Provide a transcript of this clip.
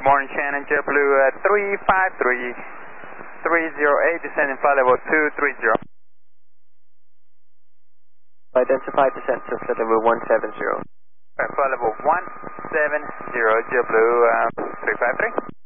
morning, Shannon, JetBlue 353, 308, descending flight level 230. Identify descent to flight level 170. Flight level 170, JetBlue 353.